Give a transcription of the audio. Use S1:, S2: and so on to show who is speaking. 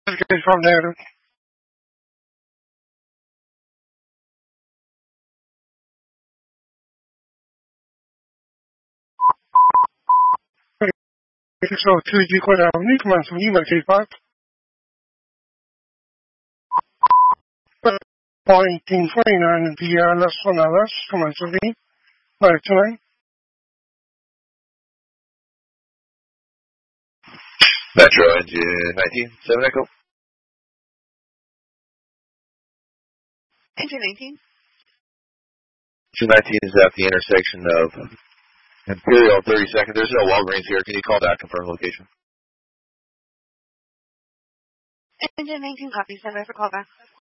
S1: Good from there. So, 2G quella unique, su email che hai fatto. Pointing 29 via las sonadas, come to be, right tonight.
S2: Metro engine 19, 7 Echo.
S3: Engine 19.
S2: Engine 19 is at the intersection of Imperial 32nd. There's no Walgreens here. Can you call back, confirm location?
S3: Engine 19 copies. Stand by for callback.